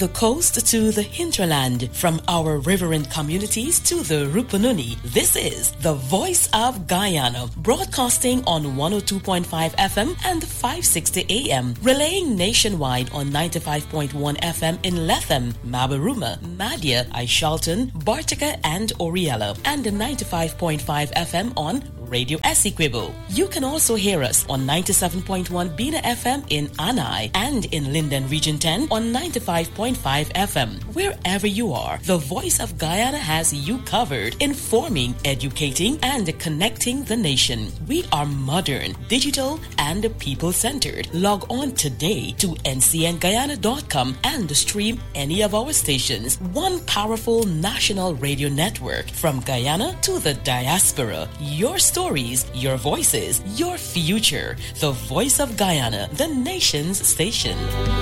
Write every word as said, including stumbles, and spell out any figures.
the coast to the hinterland, from our riverine communities to the Rupununi. This is the Voice of Guyana, broadcasting on one oh two point five F M and five sixty A M, relaying nationwide on ninety-five point one F M in Lethem, Mabaruma, Madia, Aishalton, Bartica, and Oriella, and ninety-five point five F M on Radio Essequibo. You can also hear us on ninety-seven point one Bina F M in Anai and in Linden Region ten on ninety-five point five F M. Wherever you are, the Voice of Guyana has you covered, informing, educating, and connecting the nation. We are modern, digital, and people-centered. Log on today to N C N Guyana dot com and stream any of our stations. One powerful national radio network from Guyana to the diaspora. Your stories, your voices, your future. The Voice of Guyana, the nation's station.